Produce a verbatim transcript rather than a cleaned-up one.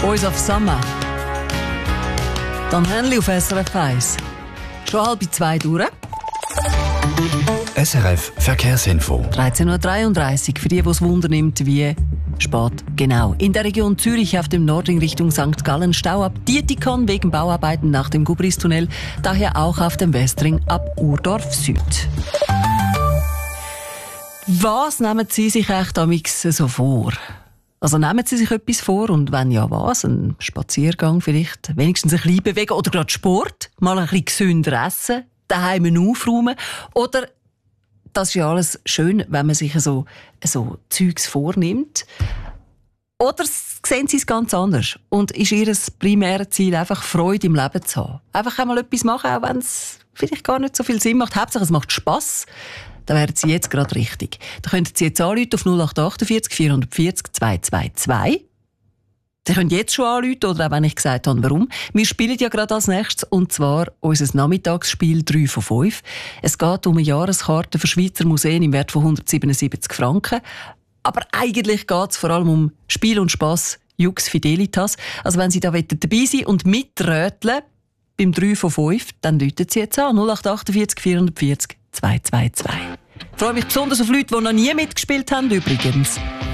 Boys of Summer. Dann Henli auf S R F eins. Schon halb zwei durch. S R F Verkehrsinfo. dreizehn Uhr dreiunddreißig, für die, die es Wunder nimmt, wie spät genau. In der Region Zürich auf dem Nordring Richtung Sankt Gallen Stau ab Dietikon wegen Bauarbeiten nach dem Gubristunnel. Daher auch auf dem Westring ab Urdorf Süd. Was nehmen Sie sich echt amix so vor? Also nehmen Sie sich etwas vor und wenn ja was? Ein Spaziergang vielleicht, wenigstens ein bisschen bewegen oder gerade Sport, mal ein bisschen gesünder essen, daheim aufräumen oder das ist ja alles schön, wenn man sich so, so Zeugs vornimmt. Oder sehen Sie es ganz anders und ist Ihr primäres Ziel einfach Freude im Leben zu haben? Einfach einmal etwas machen, auch wenn es vielleicht gar nicht so viel Sinn macht. Hauptsache es macht Spass. Dann wären Sie jetzt gerade richtig. Da könnten Sie jetzt anrufen auf null acht acht vier vier vier null zwei zwei zwei. Sie können jetzt schon anrufen, oder auch wenn ich gesagt habe, warum. Wir spielen ja gerade als nächstes, und zwar unser Nachmittagsspiel drei von fünf. Es geht um eine Jahreskarte für Schweizer Museen im Wert von hundertsiebenundsiebzig Franken. Aber eigentlich geht es vor allem um Spiel und Spass, Jux Fidelitas. Also wenn Sie da dabei sein und mitröteln beim drei von fünf, dann rufen Sie jetzt an null acht acht vier vier vier null zwei zwei zwei. Ich freue mich besonders auf Leute, die noch nie mitgespielt haben übrigens.